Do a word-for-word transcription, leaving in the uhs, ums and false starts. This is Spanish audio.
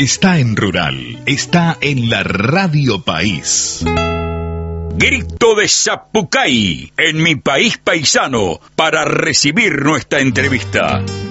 está en Rural, está en la Radio País. Grito de Zapucay, en mi país paisano, para recibir nuestra entrevista.